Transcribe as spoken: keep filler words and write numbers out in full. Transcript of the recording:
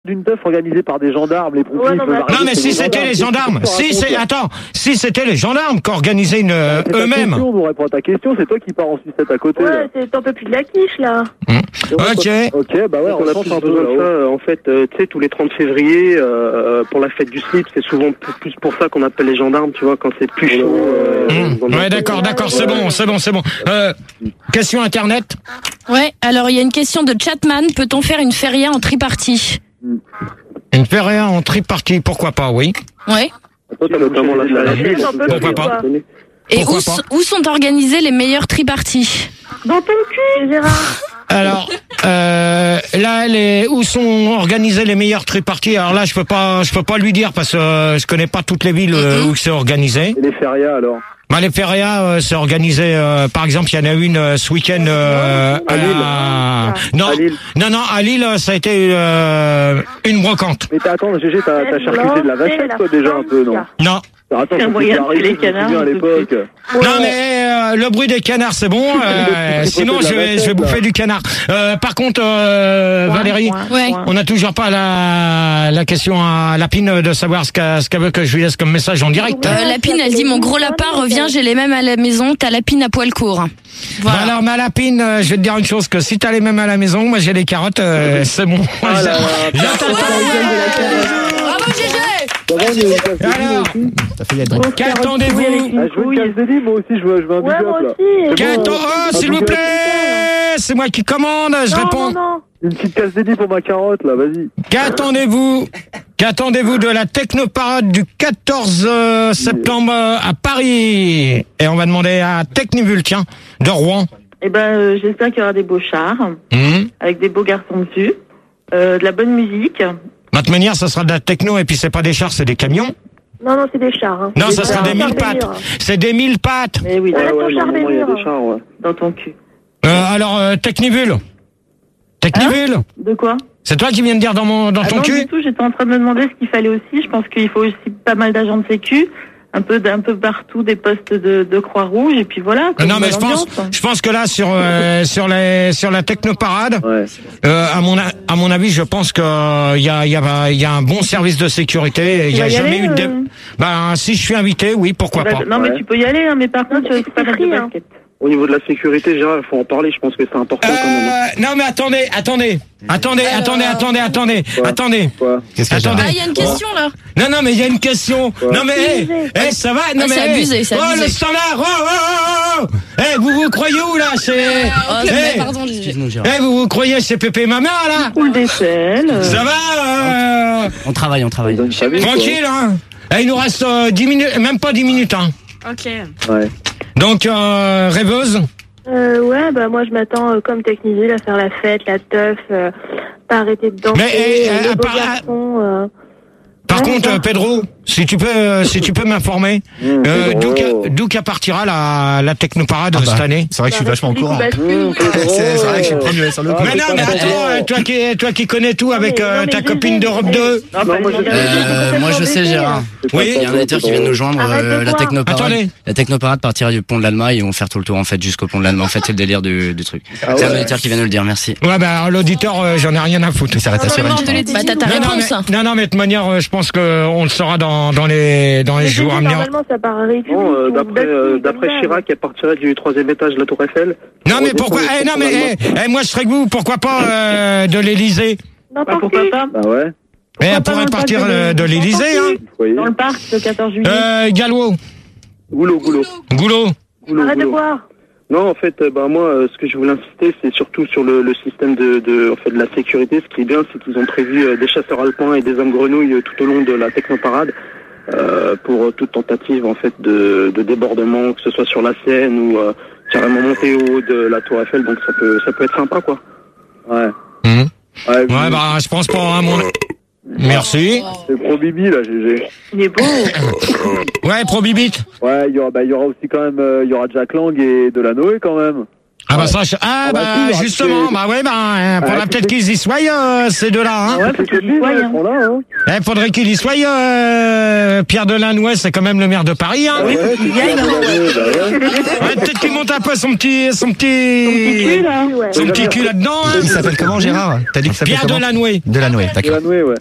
d'une teuf organisée par des gendarmes, les pompiers. Ouais, non, mais, non, mais si c'était les gendarmes, si c'est, attends, si c'était les gendarmes qui organisaient une euh, eux-mêmes. On nous répond à ta question, c'est toi qui pars en sucette à côté. Ouais, c'est t'en peux plus de la quiche là. Mmh. Ok. Ok, bah ouais, on, on a plus besoin de ça. En fait, euh, tu sais, tous les trente février, euh, pour la fête du slip, c'est souvent plus pour ça qu'on appelle les gendarmes, tu vois, quand c'est plus chaud. Euh, mmh. Ouais, d'accord, d'accord, c'est bon, c'est bon, c'est bon. Euh, question internet. Ouais, alors il y a une question de Chatman. Peut-on faire une feria en tripartie? Une feria en tripartie, pourquoi pas, oui. Ouais. Notamment la Pourquoi pas? Et Pourquoi où, pas où sont organisées les meilleures triparties? Dans ton cul, Gérard. Alors, euh, là, les, où sont organisées les meilleures triparties? Alors là, je peux pas, je peux pas lui dire parce que euh, je connais pas toutes les villes euh, où c'est organisé. Et les férias alors? Bah, les férias, euh, c'est organisé. Euh, par exemple, il y en a une euh, ce week-end euh, à Lille. À... Non, à Lille. non, non, à Lille, ça a été euh, une brocante. Mais t'as, attends, Gégé, t'as, t'as charcuté de la vachette, toi, déjà, un peu, non? Non. Attends, C'est un moyen de tuer les canards, à l'époque. Non, mais euh, le bruit des canards, c'est bon. Euh, sinon, je vais, je vais bouffer du canard. Euh, par contre, euh, Valérie, Ouais. on n'a toujours pas la, la question à Lapine de savoir ce qu'elle, ce qu'elle veut que je lui laisse comme message en direct. Euh, Lapine, elle dit mon gros lapin revient, j'ai les mêmes à la maison. T'as Lapine à poil court. Voilà. Bah alors, ma Lapine, euh, je vais te dire une chose, que si t'as les mêmes à la maison, moi j'ai les carottes, euh, c'est bon. Ah là là. J'attends Bravo, G G. Alors, qu'attendez-vous? Ah, je veux une casse de lit, moi aussi, je veux, je veux un Ouais, big moi up, là. aussi. Qu'attends- oh, s'il vous plaît, c'est moi qui commande, je Non, réponds. non, non. Une petite casse de lit pour ma carotte, là, vas-y. Qu'attendez-vous Qu'attendez-vous de la Technoparade du quatorze septembre à Paris? Et on va demander à Technivul, tiens, de Rouen. Eh ben, euh, j'espère qu'il y aura des beaux chars, Mmh. avec des beaux garçons dessus, euh, de la bonne musique. De toute manière, ça sera de la techno et puis c'est pas des chars, c'est des camions. Non, non, c'est des chars. Hein. Non, Des ça sera chars. des mille Chars pattes. délire. C'est des mille pattes. Mais oui, Ouais, dans ouais, ton char normalement, il y a délire, des chars, ouais. dans ton cul. Euh, alors, euh, Technivul. Technivul. De quoi? C'est toi qui viens de dire dans mon dans Ah ton non, cul? du tout, j'étais en train de me demander ce qu'il fallait aussi. Je pense qu'il faut aussi pas mal d'agents de sécu, un peu d'un peu partout des postes de, de Croix-Rouge, et puis voilà. quoi, non, une mais je bonne pense, ambiance. je pense que là sur euh, sur les sur la Technoparade, Ouais. euh, à mon a- à mon avis, je pense que il y a il y a il y a un bon service de sécurité. Il y Tu a vas y jamais aller, eu de. dé- euh Ben si je suis invité, oui, pourquoi Bah, pas. non, mais Ouais. tu peux y aller, hein, mais par contre, tu risques pas de free, hein. basket. Au niveau de la sécurité, Gérard, il faut en parler, je pense que c'est important quand même. Euh, non mais attendez, attendez, attendez, attendez, attendez, attendez, Quoi attendez. Quoi? Qu'est-ce que Attendez. Ah, il y a une question là. Non non mais il y a une question. Non mais eh, eh, ça va. Non Ouais, mais c'est eh, abusé, c'est oh abusé. le standard. Oh oh oh. oh. Eh vous vous croyez où là? C'est. Oh, Eh, mais pardon, G G. Excuse-nous, Gérard. eh vous vous croyez chez Pépé Maman là? Coule des selles. euh, Ça va? Euh, On travaille, on travaille. Donne sa vie, quoi. tranquille hein. Eh, il nous reste euh, dix minutes, même pas dix minutes hein. Ok. Ouais. Donc euh, rêveuse. Euh, ouais, bah moi je m'attends euh, comme Techniville à faire la fête, la teuf, euh, pas arrêter de danser, Mais, eh, euh, eh, les beaux par- garçons. Euh... Par Ouais, contre, d'accord. euh, Pedro, si tu peux, euh, si tu peux m'informer, Mmh, euh, d'où Pedro. qu'a- d'où qu'à partira la, la Technoparade Ah bah, cette année? C'est vrai que je suis Bah, vachement au courant. République ou Mmh, bascule, C'est c'est vrai que je suis le premier sur le coup. Mais non, mais attends, euh, toi qui, toi qui connais tout avec mais- euh, non, mais ta G G, copine d'Europe mais- deux. Non, Non, pas moi, les je- demander, Euh, c'est moi je sais complètement Gérard. C'est Oui. pas Il y a un ça, éditeur c'est qui vient de pas- nous joindre. Arrête euh, de la boire. Technoparade. Attendez. La Technoparade partira du pont de l'Alma et on va faire tout le tour en fait jusqu'au pont de l'Alma. En fait c'est le délire du, du truc. Ah C'est un ouais. éditeur qui vient de nous le dire. Merci. Ouais, bah alors, l'auditeur, euh, j'en ai rien à foutre. Il s'arrête à Non, Suresnes. non, bah, t'as ta Non, non, réponse. mais, non, non, mais de toute manière, euh, je pense que on le saura dans, dans les, dans les Mais jours à G G, venir. normalement ça part à République Non, euh, ou d'après bascule, euh, comme d'après ça. Chirac, elle partirait du troisième étage de la Tour Eiffel. Non, mais On pourquoi, descend eh, le non, mais, pont eh, eh, moi, je serais que vous, pourquoi pas, euh, de l'Élysée? Dans Bah, ton pourquoi cul. pas? Bah ouais. Eh, Pourquoi elle pas pourrait dans le partir parc de, de- de l'Élysée, hein. Vous voyez? Dans le parc le quatorze juillet. Euh, Gallo, Goulot, goulot. Goulot. goulot, Arrête de goulot. boire. Non, en fait, euh, bah moi, euh, ce que je voulais insister, c'est surtout sur le, le système de, de, en fait, de la sécurité. Ce qui est bien, c'est qu'ils ont prévu euh, des chasseurs alpins et des hommes grenouilles euh, tout au long de la Technoparade euh, pour euh, toute tentative, en fait, de, de débordement, que ce soit sur la Seine ou euh, carrément monter au haut de la Tour Eiffel. Donc ça peut, ça peut être sympa, quoi. Ouais. Mhm. Ouais, Ouais, bah, je pense pas, hein, mon. Merci. c'est pro Bibi, là, G G. Il est beau. Ouais, Probibit. Ouais, il y aura, bah, il y aura aussi quand même, euh, il y aura Jack Lang et Delanoë quand même. Ah bah ça, je- ah Ah bah, bah si, bah, justement, c'est- bah ouais, bah hein, faudra Ah, peut-être c'est- qu'ils y soient euh, ces deux-là. Hein. Ouais, C'est parce que que j'y sois, ils hein. sont là, hein. Eh, faudrait qu'il y soit. Euh, Pierre Delannoy, c'est quand même le maire de Paris. Hein. Oui, Ouais, parce qu'il y aille, c'est hein. ça, bah ouais. Ouais, peut-être qu'il monte un peu son petit, son petit, Ton petit cul, là. son petit cul là-dedans. Hein. Il s'appelle comment, Gérard? T'as dit qu'il s'appelle Pierre comment? Delannoy. Delannoy, d'accord. Delannoy, ouais.